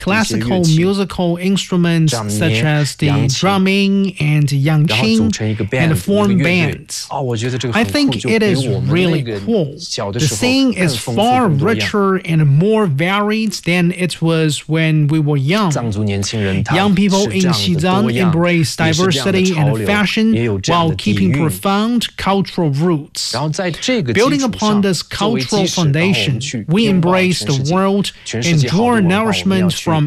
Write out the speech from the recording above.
classical musical instruments such as the drumming and yangqing and form bands. I think it is really cool. The scene is far richer and more varied than it was when we were young. Young people in Xizang embrace diversity and fashion while keeping profound cultural roots. Building upon this cultural foundation, we embrace the world and draw nourishment from